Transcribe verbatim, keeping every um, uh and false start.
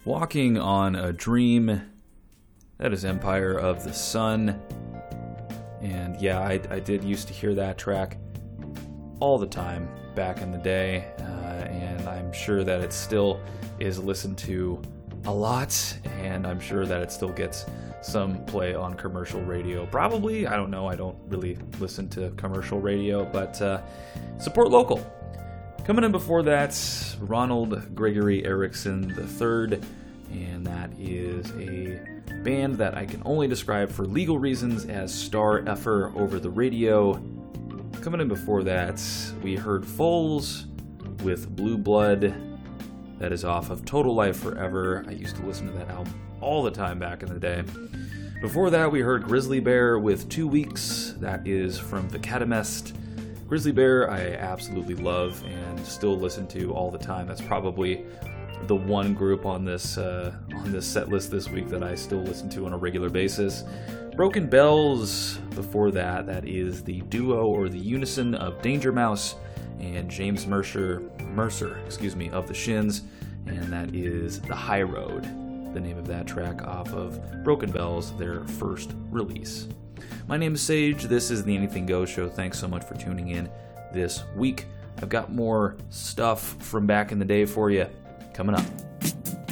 Walking on a Dream. That is Empire of the Sun. And yeah, I, I did used to hear that track all the time back in the day. Uh, and I'm sure that it still is listened to a lot. And I'm sure that it still gets some play on commercial radio. Probably, I don't know. I don't really listen to commercial radio. But uh, support local. Coming in before that, Ronald Gregory Erickson the third, and that is a band that I can only describe for legal reasons as Star Effer over the radio. Coming in before that, we heard Foals with Blue Blood. That is off of Total Life Forever. I used to listen to that album all the time back in the day. Before that, we heard Grizzly Bear with Two Weeks. That is from the Catamest. Grizzly Bear, I absolutely love and still listen to all the time. That's probably the one group on this uh, on this set list this week that I still listen to on a regular basis. Broken Bells, before that, that is the duo or the unison of Danger Mouse and James Mercer, Mercer, excuse me, of the Shins, and that is The High Road, the name of that track off of Broken Bells, their first release. My name is Sage. This is the Anything Goes Show. Thanks so much for tuning in this week. I've got more stuff from back in the day for you coming up.